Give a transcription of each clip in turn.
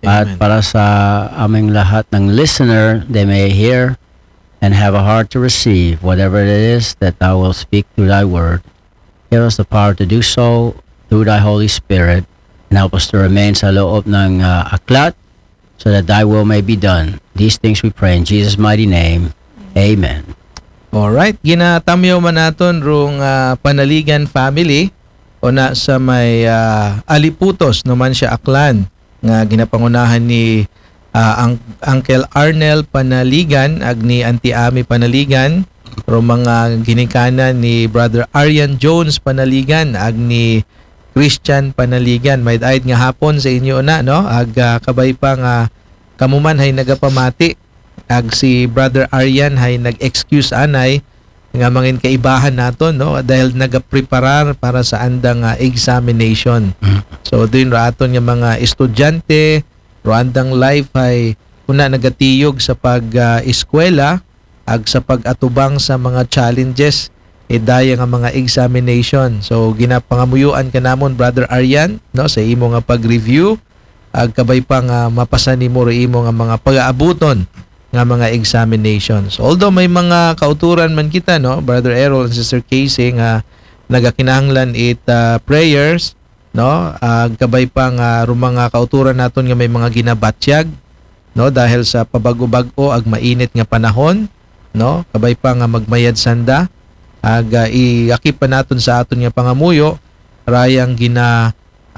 At Amen. para sa aming lahat ng listener, they may hear and have a heart to receive whatever it is that thou wilt speak through thy word. Give us the power to do so through thy Holy Spirit, and help us to remain sa loob ng aklat so that thy will may be done. These things we pray in Jesus' mighty name. Amen. Alright, ginatamyaw man naton rong Panaligan family o na sa may Aliputos naman siya Aklan nga ginapangunahan ni Uncle Arnel Panaligan ag ni Auntie Ami Panaligan, ro mga ginikanan ni Brother Arian Jones Panaligan ag ni Christian Panaligan. May daid nga hapon sa inyo na, no? Ag kabay pa nga kamuman hay nagapamati ag si Brother Arian hay nag-excuse anay nga mangin kaibahan naton, no, dahil nagapreparar para sa andang examination. So din raton nga mga estudyante ro andang life ay una nagatiyog sa pag-eskwela ag sa pag-atubang sa mga challenges daya nga mga examination. So ginapangamuyuan ka namon Brother Arian, no, sa imo nga pag-review ag kabay pa nga mapasa nimo ro imo nga mga pag-aabuton nga mga examinations. Although may mga kauturan man kita, no, Brother Errol and Sister Casey nga nagakinahanglan prayers, no, gabay pa nga mga kauturan naton nga may mga ginabatyag, no, dahil sa pabago-bago ag mainit nga panahon, no, kabay pa nga magmayad sanda ag iakip pa naton sa aton nga pangamuyo rayang gina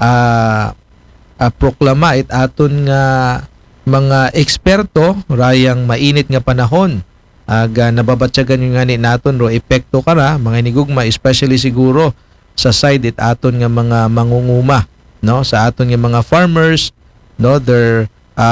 proklama aton nga mga eksperto rayang mainit nga panahon ag nababatyagan yung nga ni naton ro epekto kara mga inigugma, especially siguro sa side aton nga mga mangunguma, no, sa aton nga mga farmers, no, their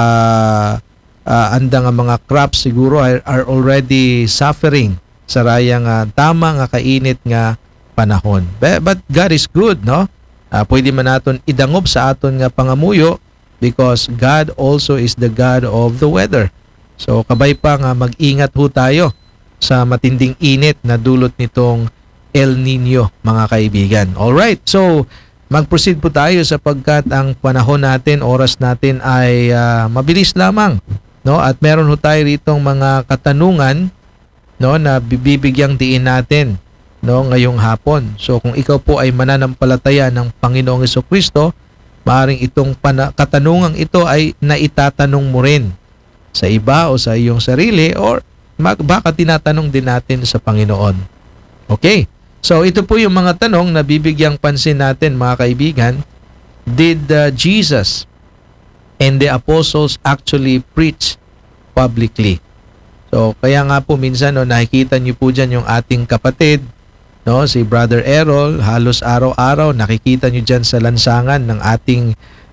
anda nga mga crops siguro are already suffering sa rayang tama nga kainit nga panahon. But God is good, no? Pwede man naton idangob sa aton nga pangamuyo because God also is the God of the weather. So kabay pa nga mag-ingat ho tayo sa matinding init na dulot nitong El Nino, mga kaibigan. Alright, so mag-proceed po tayo sapagkat ang panahon natin, oras natin ay mabilis lamang, no? At meron ho tayo ritong mga katanungan, no, na bibigyang diin natin, no, ngayong hapon. So kung ikaw po ay mananampalataya ng Panginoong Jesucristo, maaring itong katanungang ito ay naitatanong mo rin sa iba o sa iyong sarili or baka tinatanong din natin sa Panginoon. Okay, so ito po yung mga tanong na bibigyang pansin natin, mga kaibigan. Did Jesus and the apostles actually preach publicly? So kaya nga po minsan, no, nakikita niyo po dyan yung ating kapatid, no, si Brother Errol, halos araw-araw nakikita nyo dyan sa lansangan ng ating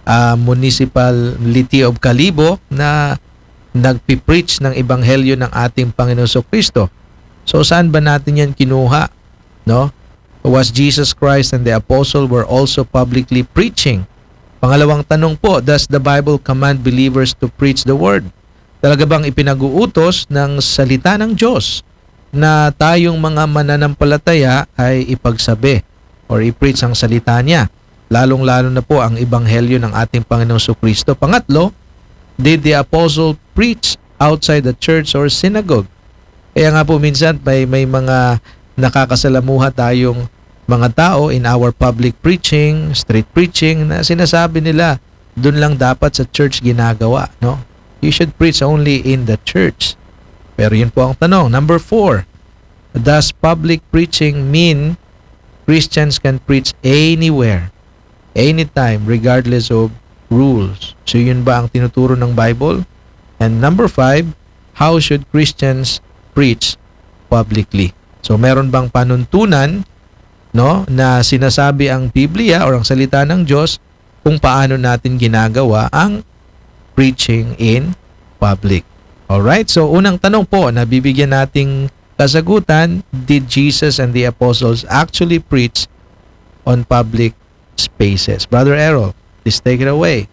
Municipality of Kalibo na nagpipreach ng ebanghelyo ng ating Panginoon Kristo. So saan ba natin yan kinuha, no? Was Jesus Christ and the apostle were also publicly preaching? Pangalawang tanong po, does the Bible command believers to preach the word? Talaga bang ipinag-uutos ng salita ng Diyos na tayong mga mananampalataya ay ipagsabi or i-preach ang salita niya, lalong-lalo na po ang ebanghelyo ng ating Panginoong Kristo? Pangatlo, did the apostle preach outside the church or synagogue? Kaya nga po minsan may mga nakakasalamuha tayong mga tao in our public preaching, street preaching, na sinasabi nila doon lang dapat sa church ginagawa, no? You should preach only in the church. Pero yun po ang tanong. Number 4, does public preaching mean Christians can preach anywhere, anytime, regardless of rules? So yun ba ang tinuturo ng Bible? And number 5, how should Christians preach publicly? So meron bang panuntunan, no, na sinasabi ang Biblia or ang salita ng Diyos kung paano natin ginagawa ang preaching in public? Alright, so unang tanong po na bibigyan nating kasagutan, did Jesus and the apostles actually preach on public spaces? Brother Errol, please take it away.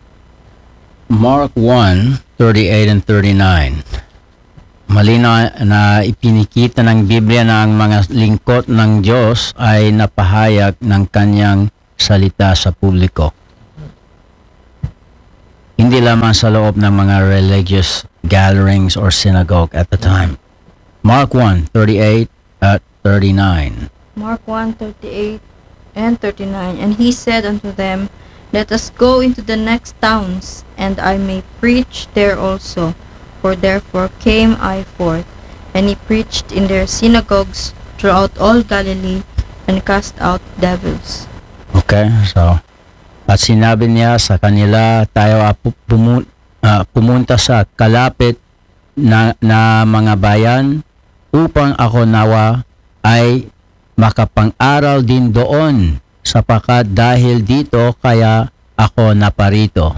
Mark 1:38 and 39. Malinaw na ipinikita ng Biblia na ang mga lingkod ng Diyos ay napahayag ng kanyang salita sa publiko. Hindi lamang sa loob ng mga religious gatherings or synagogue at the time. Mark 1:38 at 39. Mark 1:38 and 39. And he said unto them, Let us go into the next towns, and I may preach there also. For therefore came I forth. And he preached in their synagogues throughout all Galilee, and cast out devils. Okay, so at sinabi niya sa kanila, tayo pumunta sa kalapit na mga bayan upang ako nawa ay makapang-aral din doon, sapagkat dahil dito kaya ako naparito.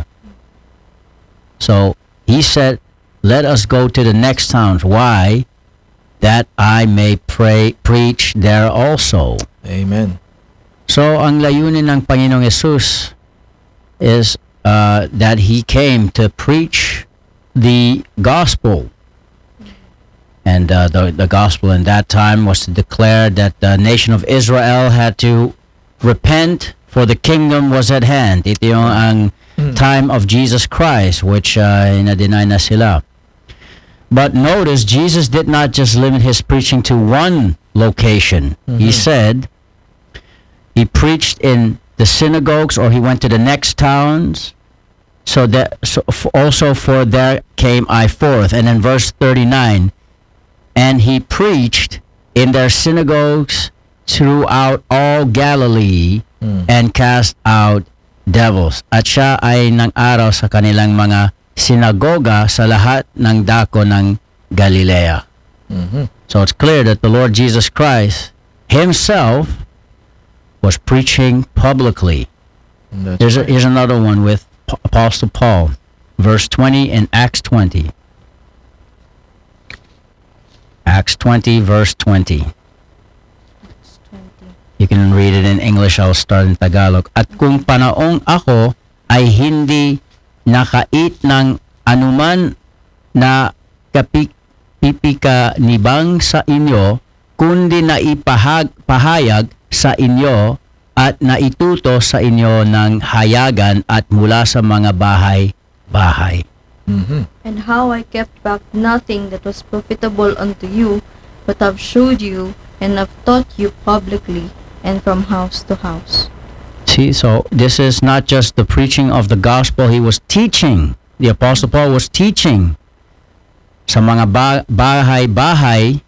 So he said, let us go to the next towns. Why? That I may preach there also. Amen. So ang layunin ng Panginoong Yesus is that He came to preach the gospel. And the gospel in that time was to declare that the nation of Israel had to repent, for the kingdom was at hand. Ito yung ang time of Jesus Christ, which na-deny na sila. But notice, Jesus did not just limit His preaching to one location. He said, He preached in the synagogues, or He went to the next towns. Also for there came I forth. And in verse 39, and He preached in their synagogues throughout all Galilee, and cast out devils. At siya ay nang-araw sa kanilang mga sinagoga sa lahat ng dako ng Galilea. So it's clear that the Lord Jesus Christ Himself was preaching publicly. Here's another one with Apostle Paul, verse 20 in Acts 20. Acts 20, verse 20. Acts 20. You can read it in English, I'll start in Tagalog. At kung panaong ako ay hindi nakait ng anuman na pipikanibang sa inyo, kundi na pahayag sa inyo at naituto sa inyo ng hayagan at mula sa mga bahay-bahay. And how I kept back nothing that was profitable unto you, but have shewed you, and have taught you publicly, and from house to house. See, so this is not just the preaching of the gospel. He was teaching. The Apostle Paul was teaching sa mga bahay-bahay,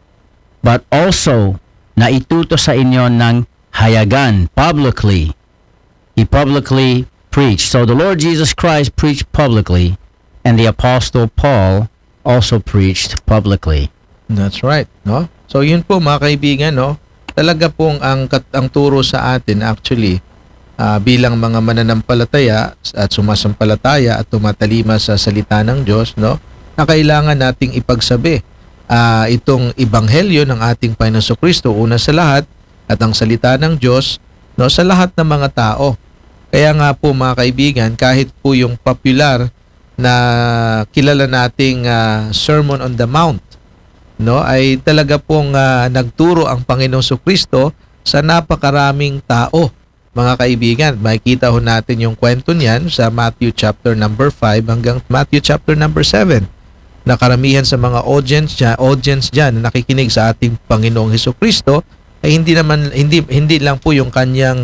but also naituto sa inyo ng hayagan publicly. He publicly preached. So the Lord Jesus Christ preached publicly, and the Apostle Paul also preached publicly. That's right, no? So yun po mga kaibigan, no? Talaga pong ang turo sa atin actually bilang mga mananampalataya at sumasampalataya at tumatalima sa salita ng Diyos, no? Na kailangan nating ipagsabi itong ebanghelyo ng ating Panginoon Kristo una sa lahat, at ang salita ng Diyos, no, sa lahat ng mga tao. Kaya nga po mga kaibigan, kahit po yung popular na kilala nating Sermon on the Mount, no, ay talaga pong nagturo ang Panginoong Kristo sa napakaraming tao. Mga kaibigan, makikita ho natin yung kwento niyan sa Matthew chapter number 5 hanggang Matthew chapter number 7. Na karamihan sa mga audience dyan na nakikinig sa ating Panginoong Kristo ay hindi lang po yung kanyang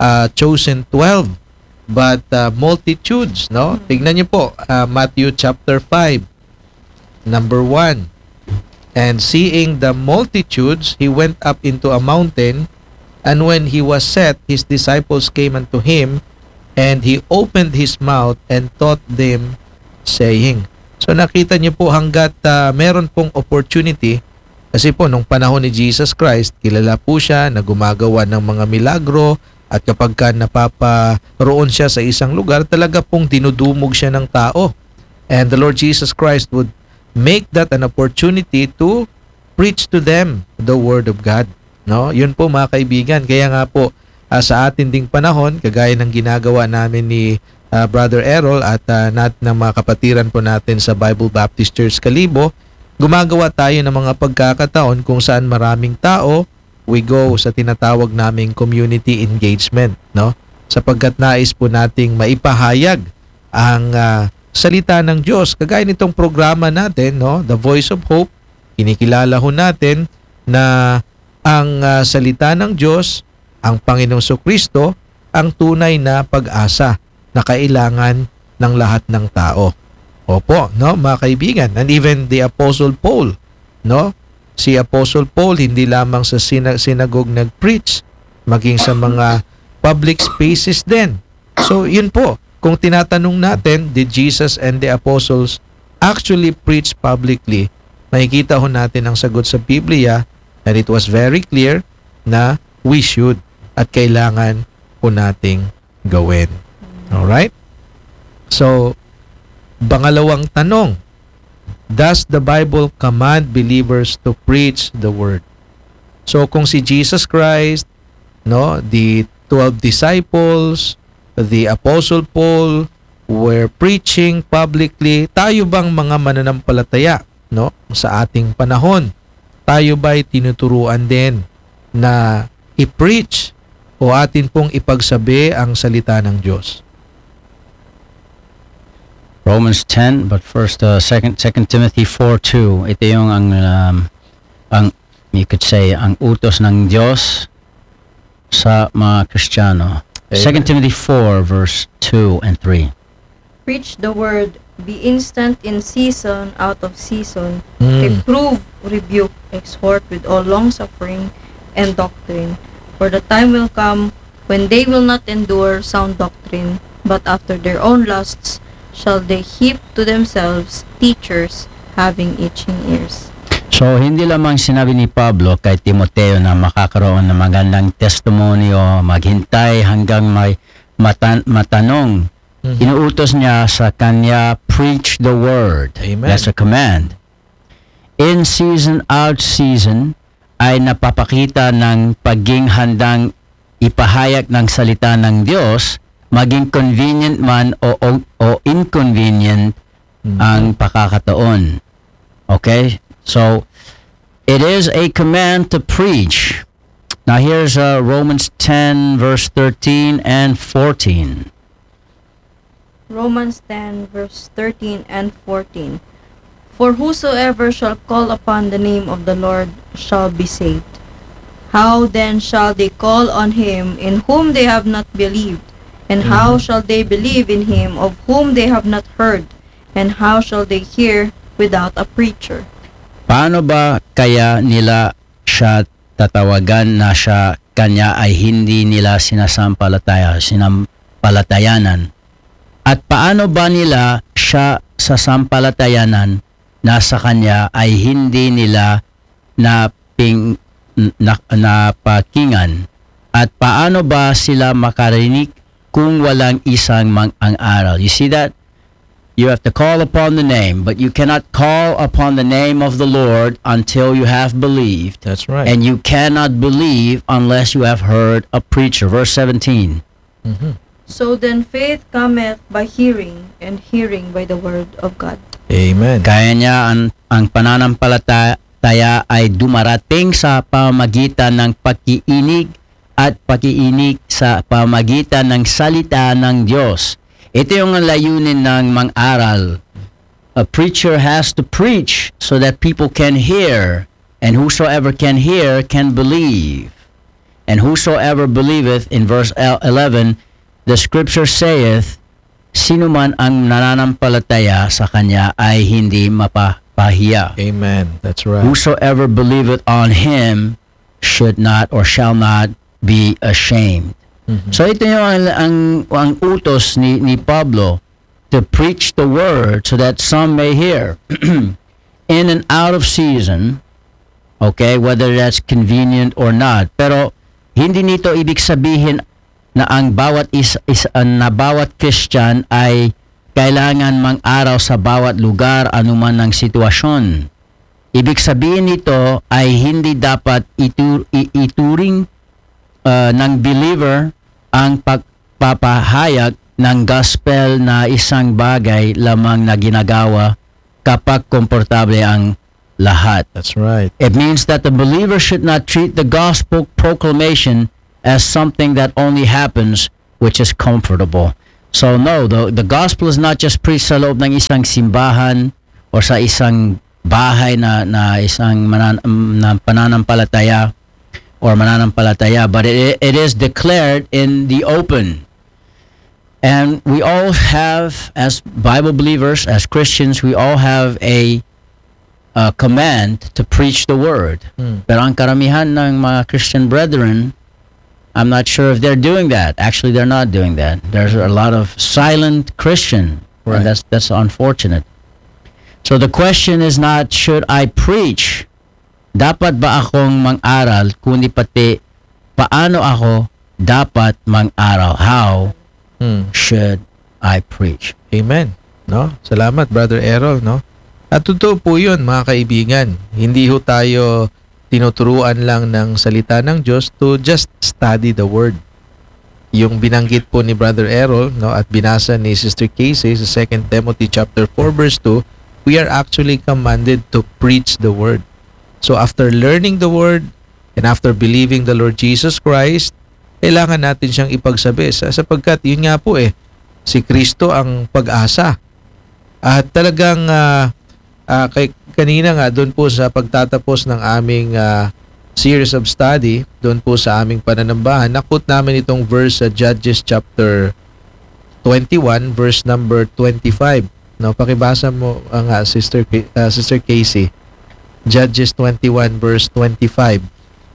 chosen 12, but multitudes, no? Tignan niyo po Matthew chapter 5 number 1. And seeing the multitudes, he went up into a mountain, and when he was set, his disciples came unto him, and he opened his mouth and taught them, saying. So nakita niyo po hanggat meron pong opportunity, kasi po nung panahon ni Jesus Christ, kilala po siya na gumagawa ng mga milagro, at kapag ka napaparoon siya sa isang lugar, talaga pong dinudumog siya ng tao. And the Lord Jesus Christ would make that an opportunity to preach to them the Word of God. No? Yun po mga kaibigan. Kaya nga po sa atin ding panahon, kagaya ng ginagawa namin ni Brother Errol at ng mga kapatiran po natin sa Bible Baptist Church Kalibo, gumagawa tayo ng mga pagkakataon kung saan maraming tao, we go sa tinatawag naming community engagement, no? Sapagkat nais po nating maipahayag ang salita ng Diyos. Kagaya nitong programa natin, no, The Voice of Hope, kinikilala ho natin na ang salita ng Diyos, ang Panginoong Kristo, ang tunay na pag-asa na kailangan ng lahat ng tao. Opo, no, mga kaibigan. And even the Apostle Paul, no? Si Apostle Paul hindi lamang sa synagogue nag-preach, maging sa mga public spaces din. So, yun po. Kung tinatanong natin, did Jesus and the apostles actually preach publicly? Makikita ho natin ang sagot sa Biblia and it was very clear na we should at kailangan po nating gawin. Alright? So, pangalawang tanong, does the Bible command believers to preach the Word? So, kung si Jesus Christ, no, the 12 disciples, the Apostle Paul were preaching publicly, tayo bang mga mananampalataya, no, sa ating panahon, tayo ba'y tinuturuan din na i-preach o atin pong ipagsabi ang salita ng Diyos? Romans 10, but first, 2 Timothy 4:2. Ito yung ang you could say, ang utos ng Diyos sa mga Kristiyano. 2 Timothy 4, verse 2 and 3. Preach the word, be instant in season, out of season, Mm. reprove, rebuke, exhort with all long-suffering and doctrine. For the time will come when they will not endure sound doctrine, but after their own lusts shall they heap to themselves teachers having itching ears. So, hindi lamang sinabi ni Pablo kay Timoteo na makakaroon ng magandang testimonyo, maghintay hanggang may matanong. Inuutos niya sa kanya, preach the word. Amen. That's a command. In season, out season, ay napapakita ng pagiging handang ipahayag ng salita ng Diyos, maging convenient man o inconvenient ang pakakataon. Okay? So, it is a command to preach. Now, here's Romans 10, verse 13 and 14. Romans 10, verse 13 and 14. For whosoever shall call upon the name of the Lord shall be saved. How then shall they call on him in whom they have not believed? And how shall they believe in him of whom they have not heard? And how shall they hear without a preacher? Paano ba kaya nila siya tatawagan na siya kanya ay hindi nila sinampalatayanan? At paano ba nila siya sasampalatayanan na sa kanya ay hindi nila napakingan? At paano ba sila makarinig kung walang isang mang-aral? You see that? You have to call upon the name, but you cannot call upon the name of the Lord until you have believed. That's right. And you cannot believe unless you have heard a preacher. Verse 17. So then faith cometh by hearing, and hearing by the word of God. Amen. Kaya niya ang pananampalataya ay dumarating sa pamagitan ng pakikinig at pakikinig sa pamagitan ng salita ng Diyos. Ito yung layunin ng mang-aral. A preacher has to preach so that people can hear, and whosoever can hear can believe. And whosoever believeth, in verse 11, the scripture saith, sino man ang nananampalataya sa kanya ay hindi mapapahiya. Amen. That's right. Whosoever believeth on him should not or shall not be ashamed. So ito yung ang utos ni Pablo, to preach the word so that some may hear. In and out of season, okay, whether that's convenient or not. Pero hindi nito ibig sabihin na ang bawat bawat Christian ay kailangan mang-araw sa bawat lugar anuman ang sitwasyon. Ibig sabihin nito ay hindi dapat ituring ng believer ang pagpapahayag ng gospel na isang bagay lamang na ginagawa kapag komportable ang lahat. That's right. It means that the believer should not treat the gospel proclamation as something that only happens which is comfortable. So no, the gospel is not just preached sa loob ng isang simbahan or sa isang bahay na isang na pananampalataya or mananampalataya, but it is declared in the open. And we all have, as Bible believers, as Christians, we all have a command to preach the word. Pero ang karamihan ng mga Christian brethren, I'm not sure if they're doing that. Actually, they're not doing that. There's a lot of silent Christian, Right. and that's unfortunate. So the question is not, should I preach? Dapat ba akong mang-aral, kundi pati paano ako dapat mang-aral? How should I preach? Amen. No? Salamat, Brother Errol, no? At totoo po 'yun, mga kaibigan. Hindi ho tayo tinuturuan lang ng salita ng Diyos to just study the word. Yung binanggit po ni Brother Errol, no, at binasa ni Sister Casey sa 2 Timothy chapter 4 verse 2, we are actually commanded to preach the word. So after learning the word and after believing the Lord Jesus Christ, kailangan natin siyang ipagsabi sapagkat yun nga po si Kristo ang pag-asa. At talagang kanina nga doon po sa pagtatapos ng aming series of study, doon po sa aming pananambahan, nakut namin itong verse sa Judges chapter 21 verse number 25. No, pakibasa mo nga Sister Casey. Judges 21 verse 25.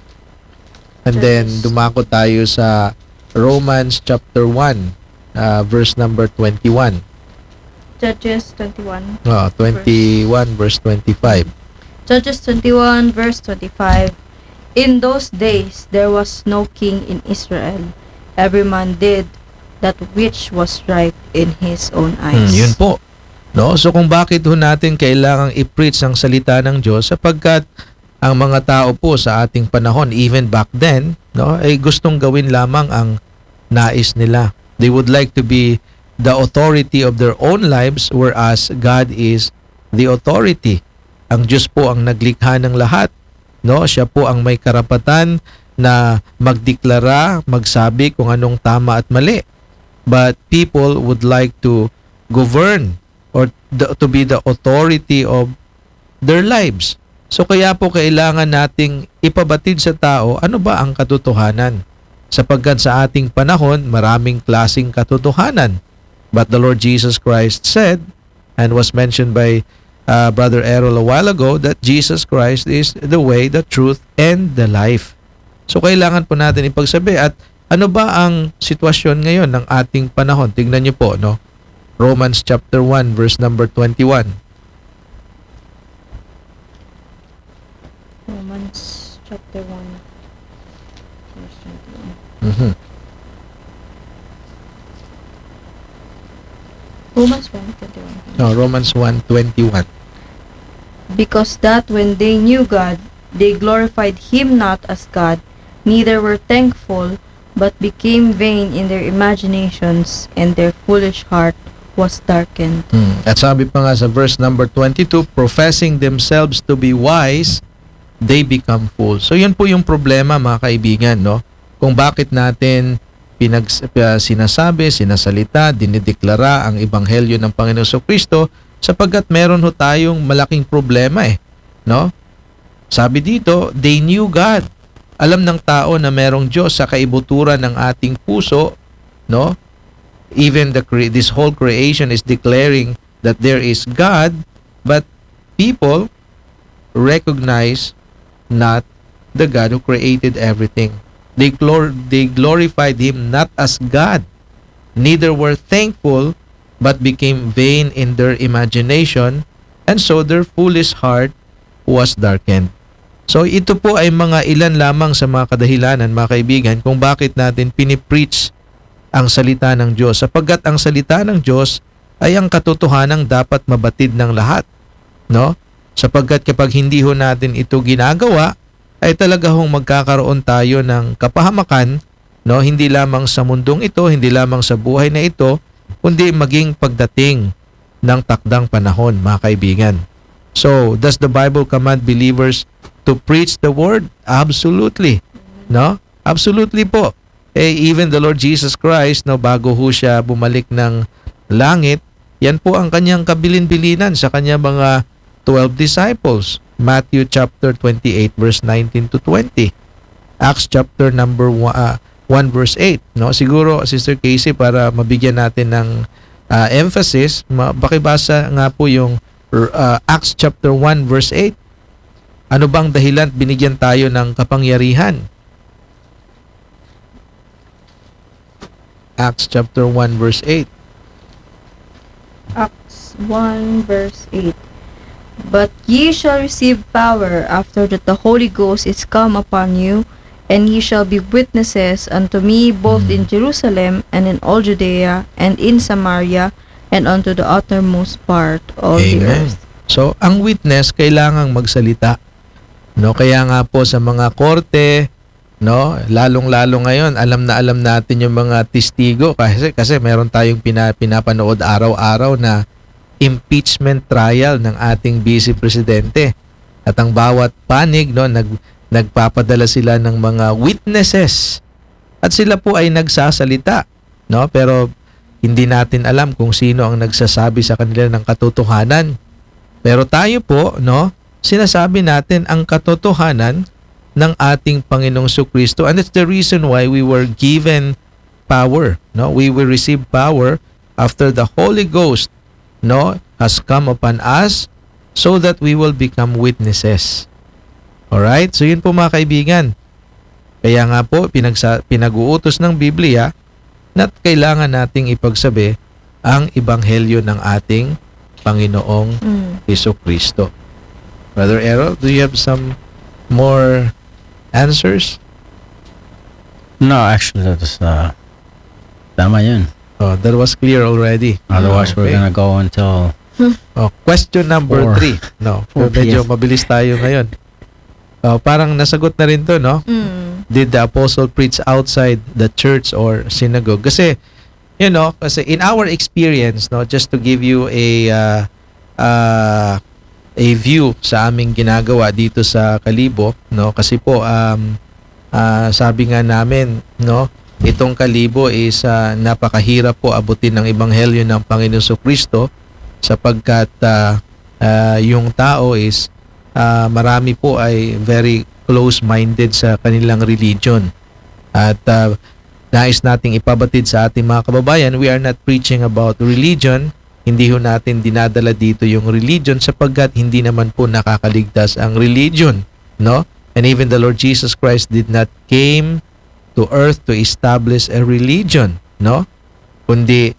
And then dumako tayo sa Romans chapter 1 verse number 21. Judges 21. 21 verse 25. Judges 21 verse 25. In those days there was no king in Israel. Every man did that which was right in his own eyes. Yun po. No? So kung bakit ho natin kailangang i-preach ang salita ng Diyos, sapagkat ang mga tao po sa ating panahon, even back then, no, ay gustong gawin lamang ang nais nila. They would like to be the authority of their own lives, whereas God is the authority. Ang Diyos po ang naglikha ng lahat. No? Siya po ang may karapatan na magdeklara, magsabi kung anong tama at mali. But people would like to govern or to be the authority of their lives. So kaya po kailangan nating ipabatid sa tao ano ba ang katotohanan. Sapagkat sa ating panahon, maraming klaseng katotohanan. But the Lord Jesus Christ said, and was mentioned by Brother Errol a while ago, that Jesus Christ is the way, the truth, and the life. So kailangan po natin ipagsabi. At ano ba ang sitwasyon ngayon ng ating panahon? Tingnan niyo po, no? Romans chapter 1 verse number 21. Romans chapter 1 verse 21. Mhm. Romans 1:21. No, Romans 1:21. Because that when they knew God, they glorified him not as God, neither were thankful, but became vain in their imaginations, and their foolish heart was darkened. At sabi pa nga sa verse number 22, professing themselves to be wise, they become fools. So yun po yung problema, mga kaibigan, no? Kung bakit natin sinasabi, sinasalita, dinideklara ang ebanghelyo ng Panginoong Kristo, sapagkat meron ho tayong malaking problema no? Sabi dito, they knew God. Alam ng tao na merong Diyos sa kaibuturan ng ating puso, no? Even this whole creation is declaring that there is God, but people recognize not the God who created everything. They glorified him not as God, neither were thankful, but became vain in their imagination, and so their foolish heart was darkened. So ito po ay mga ilan lamang sa mga kadahilanan, mga kaibigan, kung bakit natin pinipreach ang salita ng Diyos. Sapagkat ang salita ng Diyos ay ang katotohanang dapat mabatid ng lahat, no? Sapagkat kapag hindi ho natin ito ginagawa, ay talaga hong magkakaroon tayo ng kapahamakan, no? Hindi lamang sa mundong ito, hindi lamang sa buhay na ito, kundi maging pagdating ng takdang panahon, mga kaibigan. So, does the Bible command believers to preach the word? Absolutely. No? Absolutely po. even the Lord Jesus Christ, no, bago ho siya bumalik ng langit, yan po ang kanyang kabilin-bilinan sa kanyang mga 12 disciples. Matthew chapter 28 verse 19 to 20. Acts chapter number 1 verse 8. No? Siguro, Sister Casey, para mabigyan natin ng emphasis, pakibasa nga po yung Acts chapter 1 verse 8. Ano bang dahilan binigyan tayo ng kapangyarihan? Acts chapter 1 verse 8. Acts 1 verse 8. But ye shall receive power after that the Holy Ghost is come upon you, and ye shall be witnesses unto me both in Jerusalem and in all Judea and in Samaria and unto the uttermost part of the Amen. earth. So, ang witness kailangang magsalita. No, kaya nga po sa mga korte, no, lalong-lalo ngayon, alam na alam natin yung mga testigo kasi meron tayong pinapanood araw-araw na impeachment trial ng ating vice presidente. At ang bawat panig, no, nagpapadala sila ng mga witnesses. At sila po ay nagsasalita, no? Pero hindi natin alam kung sino ang nagsasabi sa kanila ng katotohanan. Pero tayo po, no, sinasabi natin ang katotohanan ng ating Panginoong Jesucristo, and that's the reason why we were given power, no? We will receive power after the Holy Ghost, no, has come upon us, so that we will become witnesses. Alright? So yun po mga kaibigan. Kaya nga po pinag-uutos ng Biblia na kailangan nating ipagsabi ang ebanghelyo ng ating Panginoong Jesucristo. Brother Errol, do you have some more answers? No, actually, that's tama yun. Oh, that was clear already. Otherwise, we're Okay. gonna go until Oh, question number 4. 3. No, 4 medyo p.m. mabilis tayo ngayon. Parang nasagot na rin to, no? Did the apostle preach outside the church or synagogue? Kasi, you know, kasi in our experience, no, just to give you a view sa aming ginagawa dito sa Kalibo, no? Kasi po, sabi nga namin, no, itong Kalibo is napakahirap po abutin ng ebanghelyo ng Panginoon Jesucristo sapagkat yung tao is marami po ay very close-minded sa kanilang religion. At nais nating ipabatid sa ating mga kababayan, we are not preaching about religion. Hindi ho natin dinadala dito yung religion sapagkat hindi naman po nakakaligtas ang religion, no? And even the Lord Jesus Christ did not came to earth to establish a religion, no? Kundi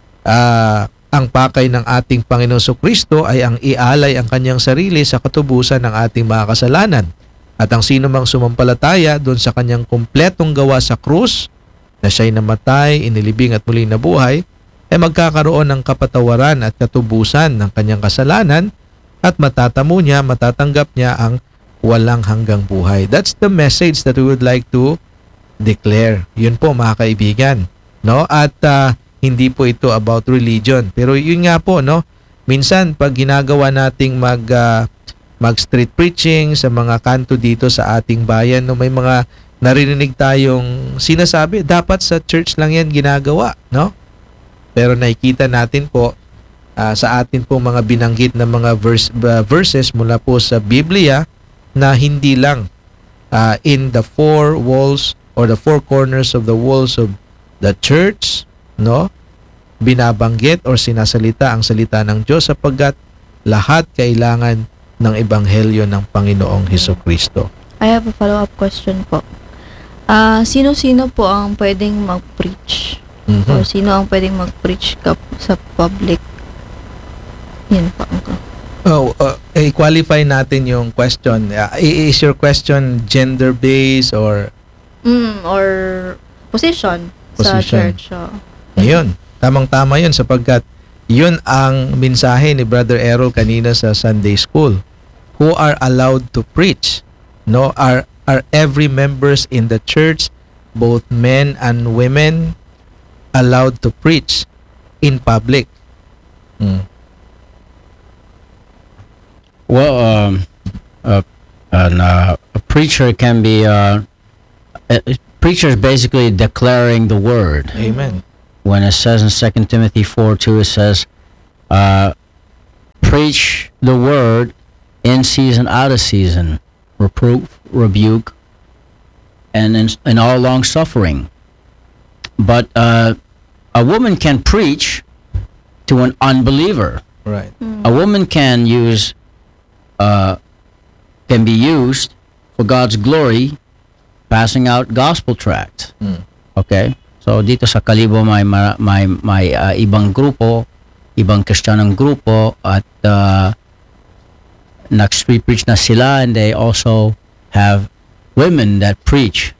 ang pakay ng ating Panginoon Jesucristo ay ang ialay ang kanyang sarili sa katubusan ng ating mga kasalanan. At ang sino mang sumampalataya doon sa kanyang kumpletong gawa sa krus, na siya'y namatay, inilibing at muling nabuhay, ay magkakaroon ng kapatawaran at katubusan ng kanyang kasalanan at matatanggap niya ang walang hanggang buhay. That's the message that we would like to declare. Yun po mga kaibigan, no? At hindi po ito about religion. Pero yun nga po, no? Minsan pag ginagawa nating mag street preaching sa mga kanto dito sa ating bayan, no, may mga naririnig tayong sinasabi, dapat sa church lang yan ginagawa, no? Pero nakikita natin po sa atin po mga binanggit na mga verses mula po sa Biblia na hindi lang in the four walls or the four corners of the walls of the church, no, binabanggit or sinasalita ang salita ng Diyos sapagkat lahat kailangan ng ebanghelyo ng Panginoong Hesukristo. I have a follow-up question po. Sino-sino po ang pwedeng mag-preach? Or sino ang pwedeng mag-preach sa public? Yan po. I-qualify natin yung question. Is your question gender-based or Or position sa Position. church. Ayun, tamang-tama yun sapagkat yun ang mensahe ni Brother Errol kanina sa Sunday School. Who are allowed to preach? No, are every members in the church, both men and women, allowed to preach in public? Well, a preacher can be preacher is basically declaring the word. Amen. When it says in 2 Timothy 4:2, it says, preach the word in season, out of season, reproof, rebuke, and in all long suffering. But a woman can preach to an unbeliever. Right. A woman can be used for God's glory, passing out gospel tracts. Okay? So dito sa Kalibo may ibang grupo, ibang Kristiyanong grupo, at nag-street preach na sila, and they also have women that preach.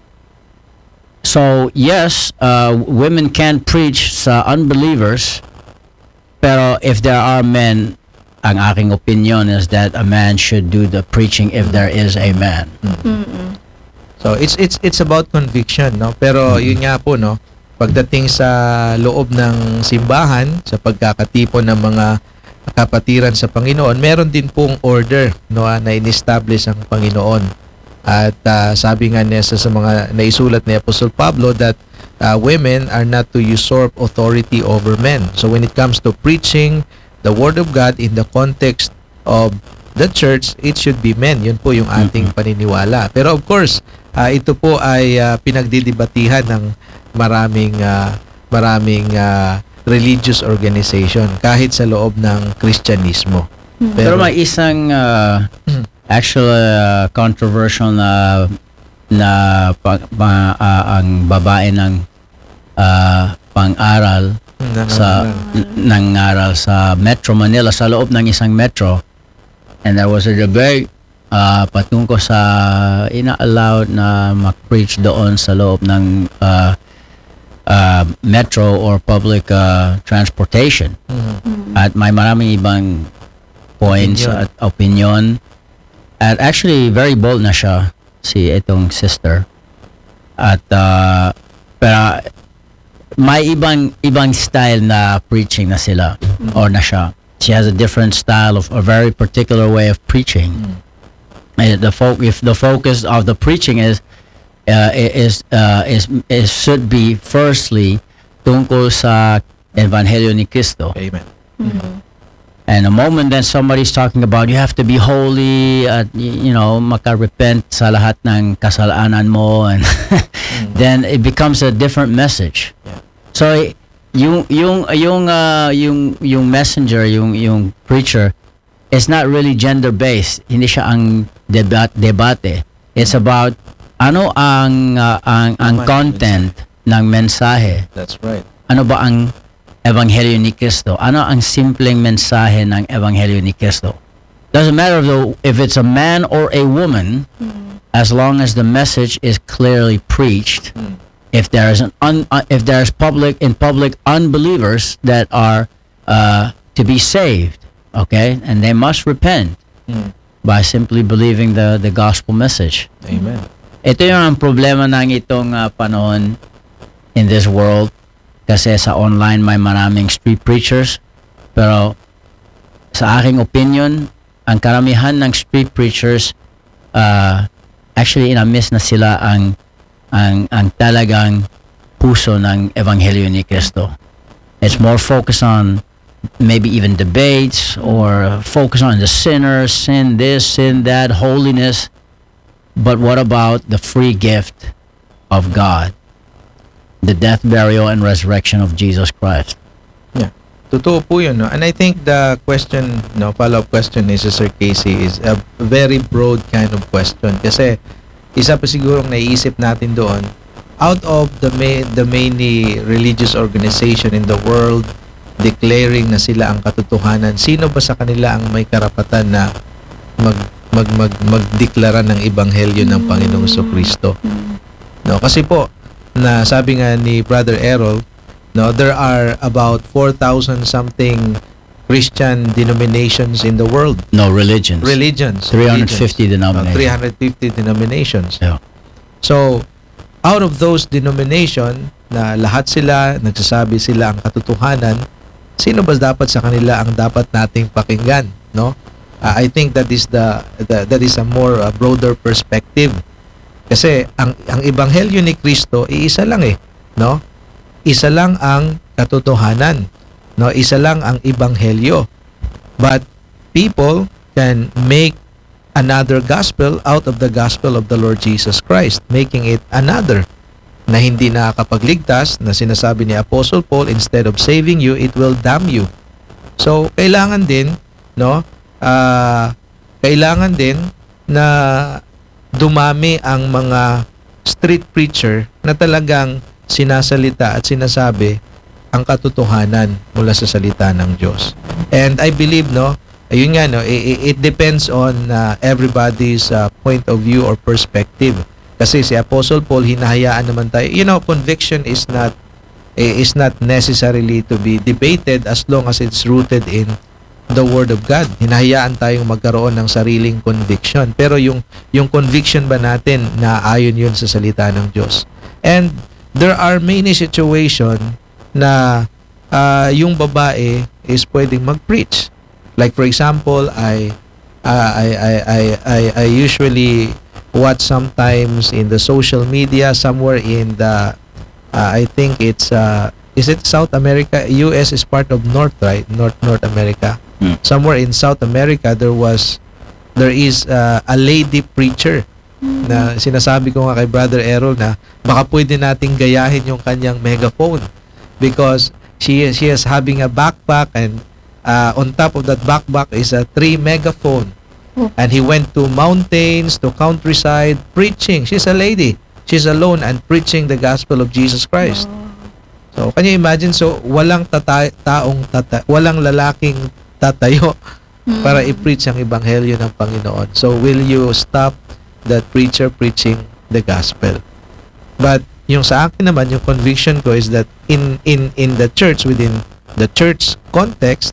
So yes, women can preach sa unbelievers, pero if there are men, ang aking opinion is that a man should do the preaching if there is a man. So it's about conviction, no? Pero yun nga po, no, pagdating sa loob ng simbahan, sa pagkakatipon ng mga kapatiran sa Panginoon, meron din pong order, no, na in-establish ang Panginoon. At sabi nga niya sa mga naisulat ni Apostle Pablo that women are not to usurp authority over men. So when it comes to preaching the Word of God in the context of the church, it should be men. Yun po yung ating paniniwala. Pero of course, ito po ay pinagdidebatihan ng maraming religious organization kahit sa loob ng Kristyanismo. Pero may isang controversial na ang babae ng pang-aral nangaral sa Metro Manila, sa loob ng isang metro, and there was a debate patungkol sa ina-allowed na mag-preach doon sa loob ng metro or public transportation. At may maraming ibang points at opinion. At actually, very bold na siya, si itong sister. At pero may ibang style na preaching na sila or na siya. She has a different style, of a very particular way of preaching. And the focus of the preaching is should be firstly tungkol sa Evangelyo ni Cristo. Amen. And the moment that somebody's talking about you have to be holy at makarepent sa lahat ng kasalanan mo, and then it becomes a different message. Yeah. So yung messenger, yung preacher is not really gender based. Hindi siya ang debate. It's about ano ang content ng mensahe. That's right. Ano ba ang Ebanghelyo ni Cristo? Ano ang simpleng mensahe ng Ebanghelyo ni Cristo? Doesn't matter if it's a man or a woman, as long as the message is clearly preached. If there's public unbelievers that are to be saved, okay, and they must repent by simply believing the gospel message. Amen. Ito yung ang problema ng itong panahon in this world. Kasi sa online may maraming street preachers, pero sa aking opinion, ang karamihan ng street preachers actually inamiss na sila ang talagang puso ng Ebanghelyo ni Cristo. It's more focused on maybe even debates, or focus on the sinner, sin this, sin that, holiness. But what about the free gift of God? The death, burial, and resurrection of Jesus Christ. Yeah. Totoo po yun, no? And I think the question, follow-up question ni Sister Casey is a very broad kind of question. Kasi isa pa sigurong naiisip natin doon, out of the many religious organization in the world declaring na sila ang katotohanan, sino ba sa kanila ang may karapatan na magdeklara ng ebanghelyo ng Panginoong Kristo? No, kasi po na sabi nga ni Brother Errol, there are about 4,000 something Christian denominations in the world. No, religions. 350 denominations. 350 denominations. Yeah. So, out of those denomination na lahat sila nagsasabi sila ang katotohanan, sino ba dapat sa kanila ang dapat nating pakinggan, no? I think that is that is a more broader perspective. Kasi ang ebanghelyo ni Kristo iisa lang no? Isa lang ang katotohanan, no? Isa lang ang ebanghelyo. But people can make another gospel out of the gospel of the Lord Jesus Christ, making it another na hindi nakakapagligtas, na sinasabi ni Apostle Paul, instead of saving you, it will damn you. So, kailangan din, no? Kailangan din na dumami ang mga street preacher na talagang sinasalita at sinasabi ang katotohanan mula sa salita ng Diyos. And I believe, no, ayun nga, no, it depends on everybody's point of view or perspective. Kasi si Apostle Paul, hinahayaan naman tayo. You know, conviction is not necessarily to be debated as long as it's rooted in the Word of God. Hinahayaan tayong magkaroon ng sariling conviction. Pero yung conviction ba natin na ayon yun sa salita ng Diyos? And there are many situation na yung babae is pwedeng mag-preach. Like for example, I usually watch sometimes in the social media somewhere in the I think it's is it South America? US is part of North, right? North America. Somewhere in South America there is a lady preacher na sinasabi ko nga kay Brother Errol na baka pwede nating gayahin yung kanyang megaphone because she is having a backpack and on top of that backpack is a 3 megaphone. And he went to mountains, to countryside, preaching. She's a lady. She's alone and preaching the gospel of Jesus Christ. So, can you imagine? So, walang walang lalaking tatayo para i-preach ang ebanghelyo ng Panginoon. So, will you stop that preacher preaching the gospel? But, yung sa akin naman, yung conviction ko is that in the church, within the church context,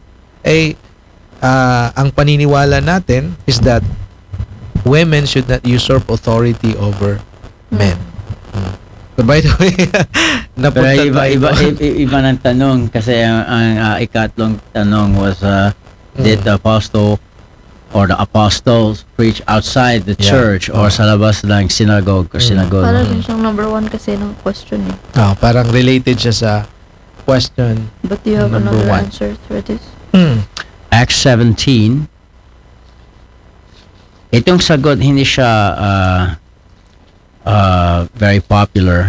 ang paniniwala natin is that women should not usurp authority over men. But by the way, Pero iba ng tanong kasi ang ikatlong tanong was did the apostle or the apostles preach outside the church or sa labas ng synagogue or synagogue? Parang yun siyang number 1 kasi ng question parang related siya sa question. But do you have number another 1. answer for this? Acts 17. Itong sagot hindi siya very popular.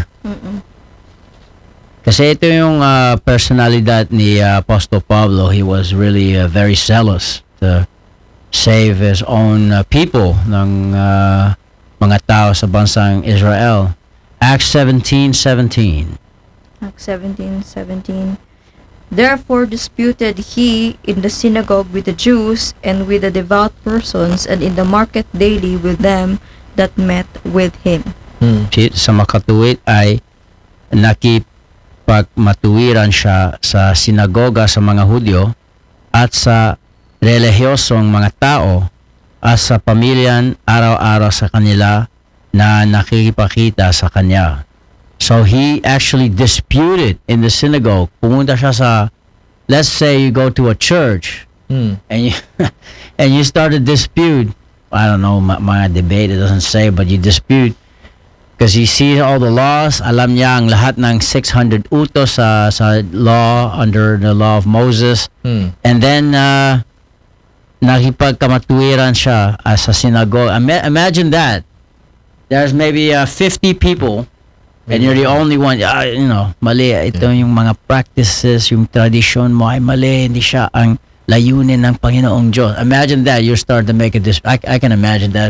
Kasi ito yung personalidad ni Apostle Pablo. He was really very zealous to save his own people ng mga tao sa bansang Israel. Acts 17:17. Acts 17:17. Therefore disputed he in the synagogue with the Jews and with the devout persons and in the market daily with them that met with him. Sa makatuwid ay nakipagmatuwiran siya sa sinagoga sa mga Hudyo at sa relihiyosong mga tao at sa pamilyan araw-araw sa kanila na nakikipakita sa kanya. So he actually disputed in the synagogue. Pumunta siya sa, let's say you go to a church and you start a dispute. I don't know, mga debate, it doesn't say, but you dispute because you see all the laws. Alam niya ang lahat ng 600 utos sa law, under the law of Moses. And then nakipagkamatuwiran siya sa synagogue. Imagine that. There's maybe 50 people and you're the only one, mali. Ito yung mga practices, yung tradition mo ay mali. Hindi siya ang layunin ng Panginoong Diyos. Imagine that. You start to make a dispute. I can imagine that.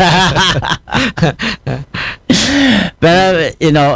But,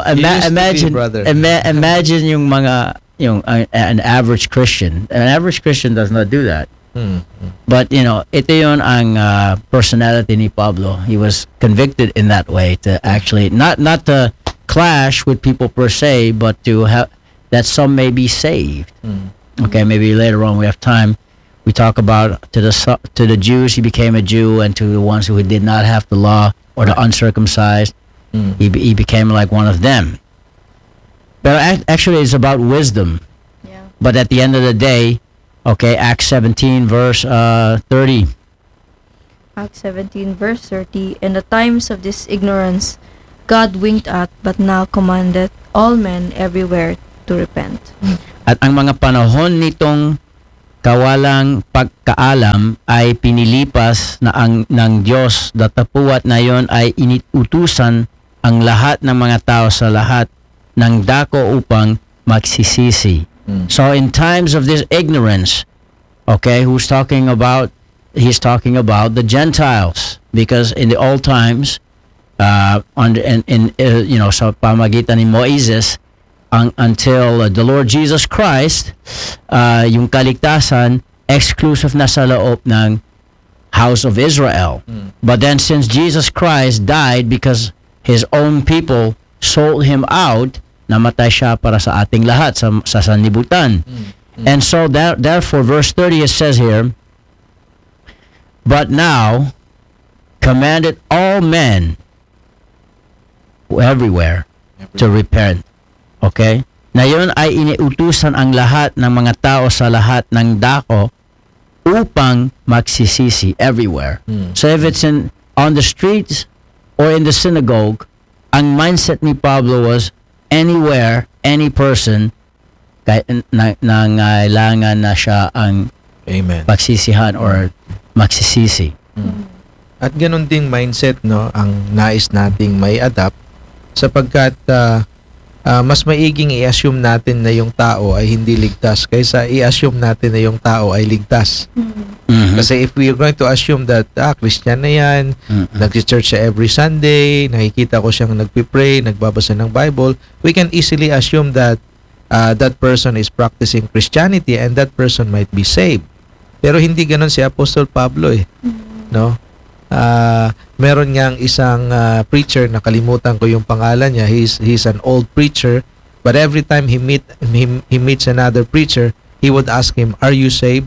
imagine yung mga, an average Christian. An average Christian does not do that. But, ito yun ang personality ni Pablo. He was convicted in that way to actually, not to clash with people per se, but to have that some may be saved. Okay, maybe later on we have time. We talk about to the Jews, he became a Jew, and to the ones who did not have the law or the uncircumcised, he became like one of them. But actually, it's about wisdom. Yeah. But at the end of the day, okay, Acts 17 verse 30. Acts 17 verse 30. In the times of this ignorance, God winked at, but now commandeth all men everywhere to repent. At ang mga panahon nitong kawalang pagkaalam ay pinilipas na ng Diyos, datapuat na yon ay inutusan ang lahat ng mga tao sa lahat ng dako upang magsisisi. So in times of this ignorance, okay, he's talking about the Gentiles, because in the old times, sa pamagitan ni Moises, until the Lord Jesus Christ, yung kaligtasan exclusive na sa loob ng house of Israel. But then since Jesus Christ died because his own people sold him out, namatay siya para sa ating lahat sa sanlibutan. And so therefore verse 30 it says here, but now commanded all men everywhere to repent. Okay? Na yun ay iniutusan ang lahat ng mga tao sa lahat ng dako upang magsisisi everywhere. So if it's on the streets or in the synagogue, ang mindset ni Pablo was anywhere, any person, nangailangan na siya ang Amen. pagsisihan or magsisisi. At ganun ding mindset, no, ang nais nating may adapt, sapagkat mas maiging i-assume natin na yung tao ay hindi ligtas kaysa i-assume natin na yung tao ay ligtas. Kasi if we are going to assume that Christian na yan, nag-church siya every Sunday, nakikita ko siyang nagpipray, nagbabasa ng Bible, we can easily assume that that person is practicing Christianity and that person might be saved. Pero hindi ganun si Apostol Pablo no? Meron niyang isang preacher, nakalimutan ko yung pangalan niya. He's an old preacher, but every time he meets another preacher, he would ask him, "Are you saved?"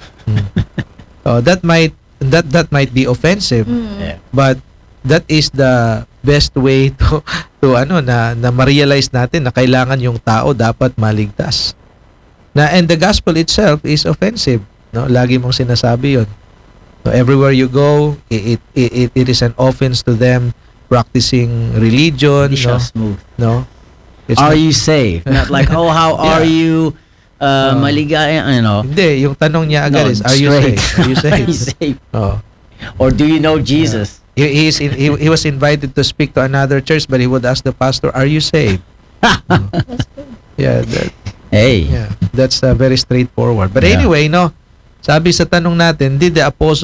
That might be offensive, but that is the best way to na ma-realize natin na kailangan yung tao dapat maligtas. And the gospel itself is offensive, no? Lagi mong sinasabi 'yon. So everywhere you go, it is an offense to them practicing religion, Hindi no? siya smooth. No? Are you saved? Not like, oh, how are you? Maligaya, Hindi, yung tanong niya agad is, are you straight. saved? Are you Are you saved? saved? Oh. Or do you know Jesus? He was invited to speak to another church, but he would ask the pastor, "Are you saved?" That's good. Hey. That's very straightforward. But Yeah. anyway, no. Sabi sa tanong natin, did the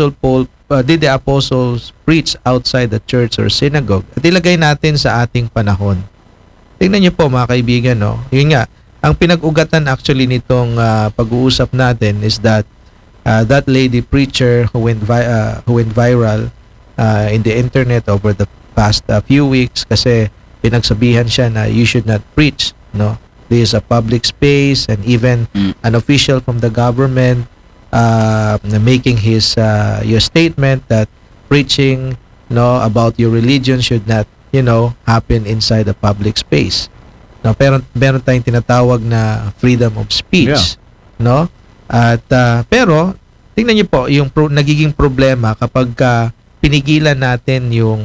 apostles preach outside the church or synagogue? At ilagay natin sa ating panahon. Tingnan niyo po mga kaibigan, no. Yun nga, ang pinag-ugatan actually nitong pag-uusap natin is that that lady preacher who went viral in the internet over the past few weeks kasi pinagsabihan siya na you should not preach, no. This is a public space, and even an official from the government making his your statement that preaching, no, about your religion should not, happen inside a public space. No, pero meron tayong tinatawag na freedom of speech, no? At pero tingnan niyo po yung nagiging problema kapag pinigilan natin yung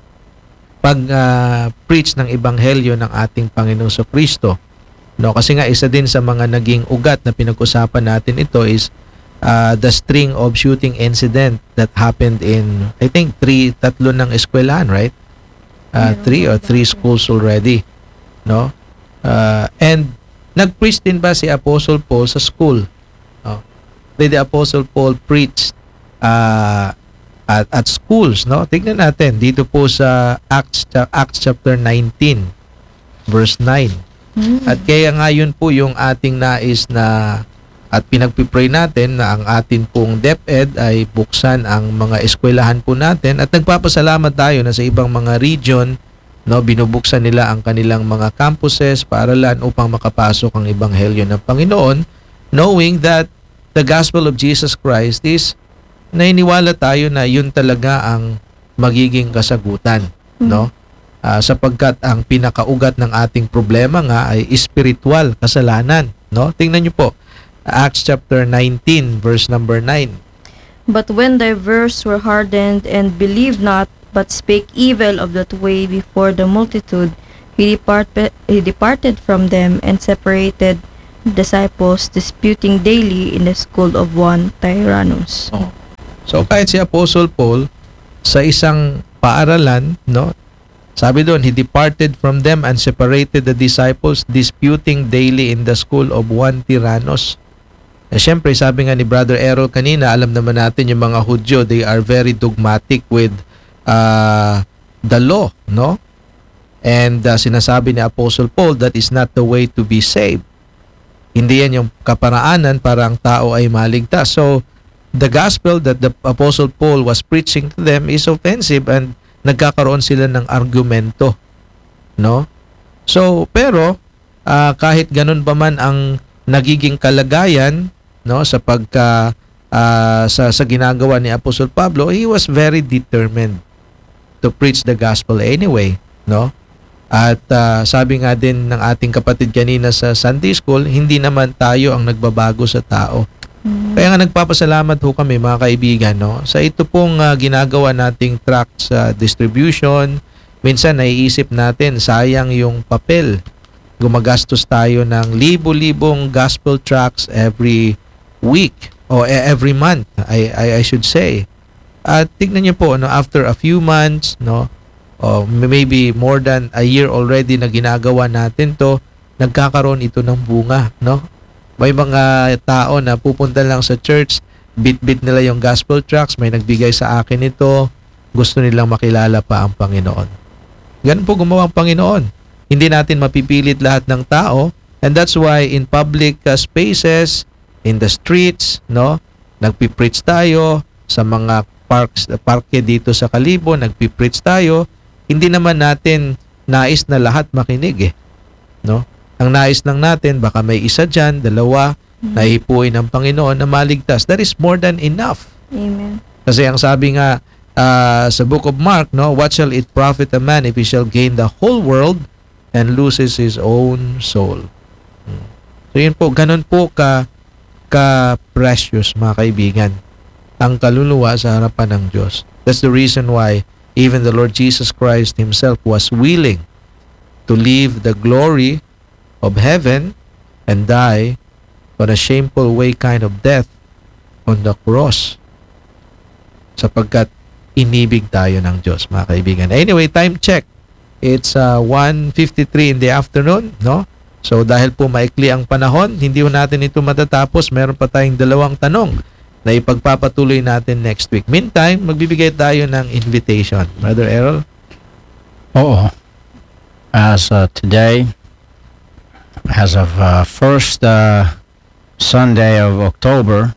pag-preach ng ebanghelyo ng ating Panginoong Kristo. No, kasi nga isa din sa mga naging ugat na pinag-usapan natin ito is the string of shooting incident that happened in, I think, tatlo ng eskwelahan, right? 3 schools already, no? And nag-preach din ba si Apostle Paul sa school? Did the Apostle Paul preach at schools, no? Tignan natin dito po sa Acts chapter 19 verse 9. At kaya nga yun po yung ating nais na at pinagpipray natin na ang atin pong DepEd ay buksan ang mga eskwelahan po natin, at nagpapasalamat tayo na sa ibang mga region, no, binubuksan nila ang kanilang mga campuses, paaralan upang makapasok ang ebanghelyo ng Panginoon, knowing that the gospel of Jesus Christ is, naniniwala tayo na yun talaga ang magiging kasagutan, no? Sapagkat ang pinakaugat ng ating problema nga ay spiritual, kasalanan, no? Tingnan niyo po Acts chapter 19 verse number 9. But when diverse were hardened and believed not, but spake evil of that way before the multitude, he departed from them and separated disciples, disputing daily in the school of one Tyrannus. Oh. So kahit si Apostle Paul sa isang paaralan, no? Sabi doon, he departed from them and separated the disciples, disputing daily in the school of one Tyrannus. Eh, syempre, sabi nga ni Brother Errol kanina, alam naman natin yung mga Hudyo, they are very dogmatic with the law, no? And sinasabi ni Apostle Paul, that is not the way to be saved. Hindi yan yung kaparaanan para ang tao ay maligtas. So, the gospel that the Apostle Paul was preaching to them is offensive and nagkakaroon sila ng argumento, no? So, pero kahit ganun pa man ang nagiging kalagayan, no, sa sa ginagawa ni Apostle Pablo, he was very determined to preach the gospel anyway, no? At sabi nga din ng ating kapatid kanina sa Sunday School, hindi naman tayo ang nagbabago sa tao. Kaya nga nagpapasalamat ho kami mga kaibigan, no? Sa ito pong ginagawa nating tracts distribution, minsan naiisip natin sayang yung papel. Gumagastos tayo ng libo-libong gospel tracts every week o every month, I should say. At tignan niyo po, no, after a few months, no, o maybe more than a year already na ginagawa natin to, nagkakaroon ito ng bunga, no? May mga tao na pupunta lang sa church, bit-bit nila yung gospel tracts, may nagbigay sa akin ito, gusto nilang makilala pa ang Panginoon. Ganun po gumawa ang Panginoon. Hindi natin mapipilit lahat ng tao, and that's why in public spaces, in the streets, no, nagpipreach tayo sa mga parke dito sa Kalibo, nagpipreach tayo. Hindi naman natin nais na lahat makinig, no? Ang nais lang natin, baka may isa dyan, dalawa, na hipuin ng Panginoon na maligtas. That is more than enough. Amen. Kasi ang sabi nga sa book of Mark, no, what shall it profit a man if he shall gain the whole world and loses his own soul? So yun po, ganun po ka-precious mga kaibigan ang kaluluwa sa harapan ng Diyos. That's the reason why even the Lord Jesus Christ Himself was willing to leave the glory of heaven and die on a shameful way kind of death on the cross, sapagkat inibig tayo ng Diyos, mga kaibigan. Anyway, time check. It's 1:53 in the afternoon, no? So dahil po maikli ang panahon, hindi ho natin ito matatapos. Meron pa tayong 2 tanong na ipagpapatuloy natin next week. Meantime, magbibigay tayo ng invitation. Brother Errol? Oo. As today, as of first Sunday of October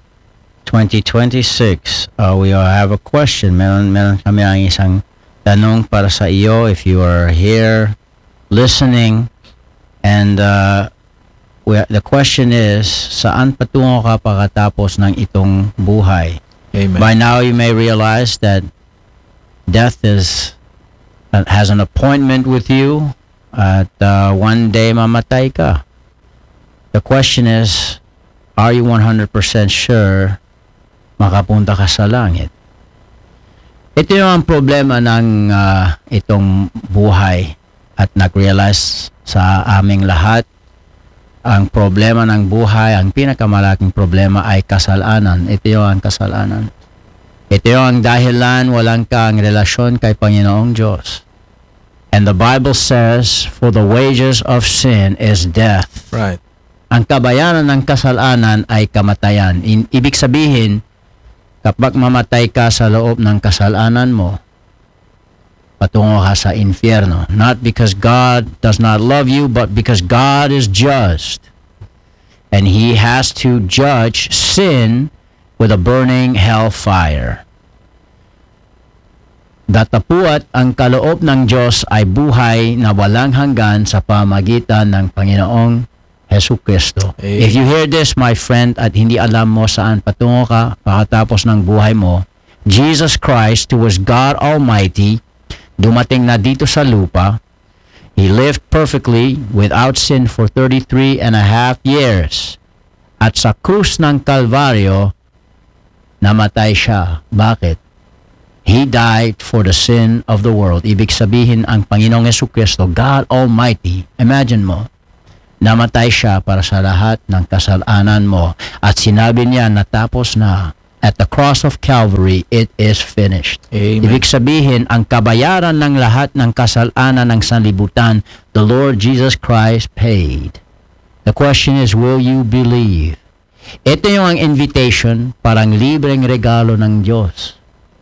2026, we have a question. Meron kami ang isang tanong para sa iyo if you are here listening, and the question is, saan patungo ka pagkatapos ng itong buhay? Amen. By now you may realize that death has an appointment with you at one day mamatay ka. The question is, are you 100% sure makapunta ka sa langit? Ito yung ang problema ng itong buhay at nag-realize sa aming lahat. Ang problema ng buhay, ang pinakamalaking problema ay kasalanan. Ito yung ang kasalanan. Ito yung ang dahilan walang kang relasyon kay Panginoong Diyos. And the Bible says, for the wages of sin is death. Right. Ang kabayaran ng kasalanan ay kamatayan. Ibig sabihin, kapag mamatay ka sa loob ng kasalanan mo, patungo ka sa infyerno. Not because God does not love you, but because God is just. And He has to judge sin with a burning hellfire. Datapuat ang kaloob ng Diyos ay buhay na walang hanggan sa pamagitan ng Panginoong Jesucristo. If you hear this, my friend, at hindi alam mo saan patungo ka pagkatapos ng buhay mo, Jesus Christ, who was God Almighty, dumating na dito sa lupa. He lived perfectly without sin for 33 and a half years. At sa krus ng Kalbaryo, namatay siya. Bakit? He died for the sin of the world. Ibig sabihin, ang Panginoong Jesucristo, God Almighty, imagine mo, namatay siya para sa lahat ng kasalanan mo. At sinabi niya, natapos na. At the cross of Calvary, it is finished. Amen. Ibig sabihin, ang kabayaran ng lahat ng kasalanan ng sanlibutan, the Lord Jesus Christ paid. The question is, will you believe? Ito yung ang invitation, parang libreng regalo ng Diyos.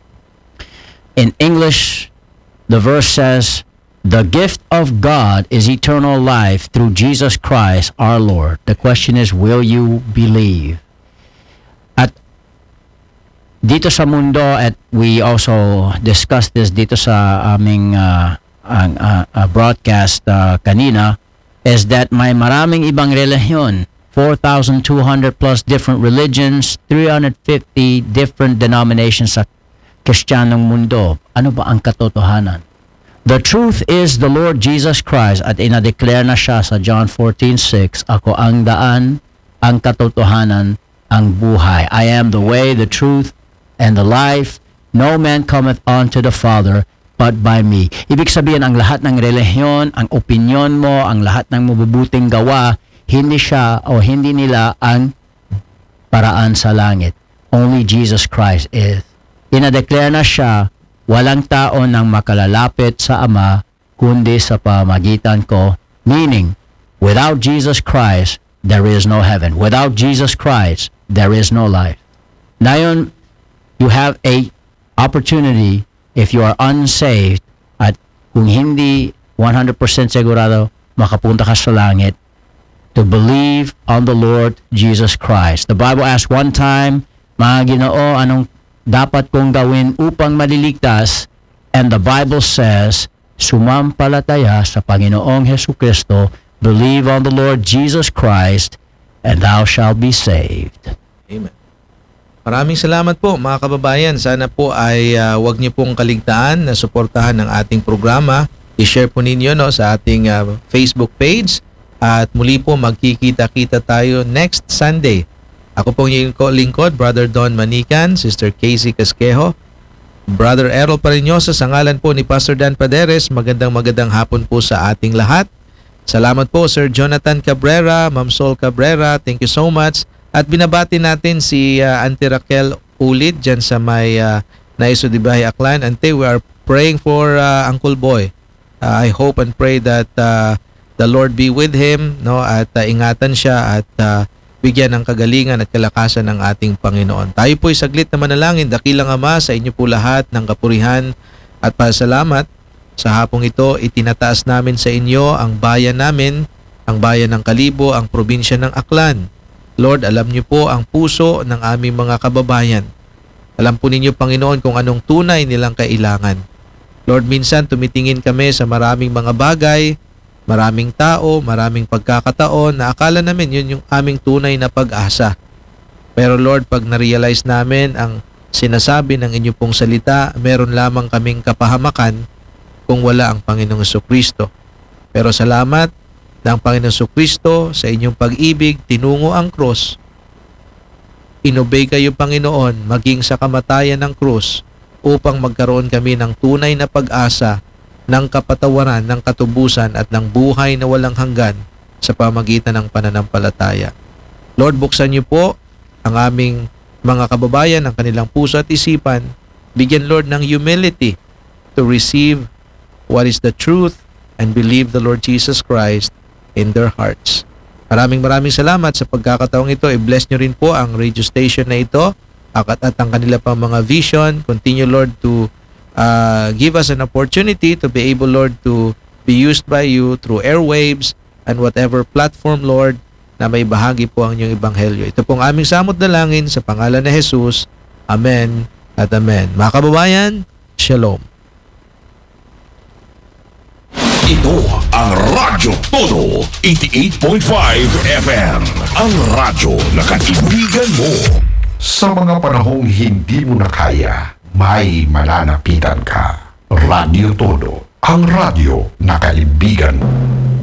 In English, the verse says, the gift of God is eternal life through Jesus Christ our Lord. The question is, will you believe? At dito sa mundo, at we also discussed this dito sa aming broadcast kanina, is that may maraming ibang relihiyon, 4,200 plus different religions, 350 different denominations sa Kristiyanong mundo. Ano ba ang katotohanan? The truth is the Lord Jesus Christ, at inadeclare na siya sa John 14:6, ako ang daan, ang katotohanan, ang buhay. I am the way, the truth, and the life. No man cometh unto the Father but by me. Ibig sabihin, ang lahat ng relihiyon, ang opinyon mo, ang lahat ng mabubuting gawa, hindi siya o hindi nila ang paraan sa langit. Only Jesus Christ is. Inadeclare na siya, walang tao nang makalalapit sa Ama kundi sa pamagitan ko. Meaning, without Jesus Christ, there is no heaven. Without Jesus Christ, there is no life. Ngayon, you have a opportunity if you are unsaved at kung hindi 100% sigurado makapunta ka sa langit to believe on the Lord Jesus Christ. The Bible asks one time, mga Ginoo, anong dapat kong gawin upang maliligtas? And the Bible says, sumampalataya sa Panginoong Jesucristo, believe on the Lord Jesus Christ, and thou shalt be saved. Amen. Maraming salamat po mga kababayan. Sana po ay wag niyo pong kaligtaan na suportahan ng ating programa. I-share po ninyo sa ating Facebook page. At muli po magkikita-kita tayo next Sunday. Ako pong yung lingkod, Brother Don Manican, Sister Casey Casquejo, Brother Errol Pareñosa, sa ngalan po ni Pastor Dan Paderes. Magandang hapon po sa ating lahat. Salamat po Sir Jonathan Cabrera, Ma'am Sol Cabrera. Thank you so much. At binabati natin si Auntie Raquel Ulid dyan sa may Naiso de Bahay, Aklan. Auntie, we are praying for Uncle Boy. I hope and pray that the Lord be with him, no, at ingatan siya at bigyan ng kagalingan at kalakasan ng ating Panginoon. Tayo po'y saglit na manalangin. Dakilang Ama, sa inyo po lahat ng kapurihan at pasalamat. Sa hapong ito, itinataas namin sa inyo ang bayan namin, ang bayan ng Kalibo, ang probinsya ng Aklan. Lord, alam niyo po ang puso ng aming mga kababayan. Alam po ninyo, Panginoon, kung anong tunay nilang kailangan. Lord, minsan tumitingin kami sa maraming mga bagay, maraming tao, maraming pagkakataon na akala namin yun yung aming tunay na pag-asa. Pero Lord, pag na-realize namin ang sinasabi ng inyo pong salita, meron lamang kaming kapahamakan kung wala ang Panginoong Jesucristo. Pero salamat ng Panginoong Jesucristo sa inyong pag-ibig, tinungo ang krus. Inobey kayo, Panginoon, maging sa kamatayan ng krus upang magkaroon kami ng tunay na pag-asa, ng kapatawaran, ng katubusan at ng buhay na walang hanggan sa pamagitan ng pananampalataya. Lord, buksan niyo po ang aming mga kababayan, ang kanilang puso at isipan. Bigyan, Lord, ng humility to receive what is the truth and believe the Lord Jesus Christ in their hearts. Maraming salamat sa pagkakataong ito. I-bless nyo rin po ang radio station na ito at ang kanila pang mga vision. Continue, Lord, to give us an opportunity to be able, Lord, to be used by you through airwaves and whatever platform, Lord, na may bahagi po ang inyong ebanghelyo. Ito pong aming samot dalangin sa pangalan ni Jesus. Amen at amen. Mga kababayan, Shalom. Ito ang Radyo Todo 88.5 FM. Ang radyo na kaibigan mo. Sa mga panahong hindi mo na kaya, may malalapitan ka. Radyo Todo, ang radyo na kaibigan mo.